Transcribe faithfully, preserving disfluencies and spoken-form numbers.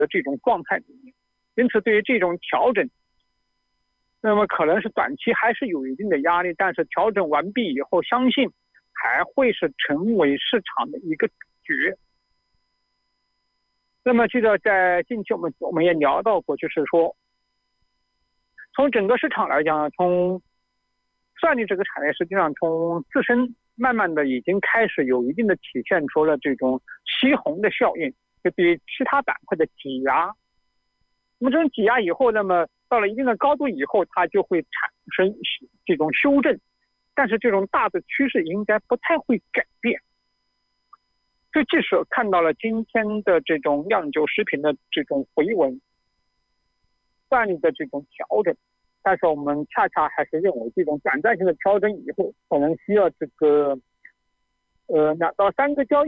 的这种状态里面，因此对于这种调整，那么可能是短期还是有一定的压力，但是调整完毕以后，相信还会是成为市场的一个主角。那么记得在近期我们我们也聊到过，就是说从整个市场来讲，从算力这个产业实际上从自身慢慢的已经开始有一定的体现出了这种吸红的效应，就对于其他板块的挤压。那么这种挤压以后，那么到了一定的高度以后，它就会产生这种修正，但是这种大的趋势应该不太会改变。所以即使看到了今天的这种酿酒食品的这种回稳，算力的这种调整，但是我们恰恰还是认为这种短暂性的调整以后，可能需要这个呃两到三个交易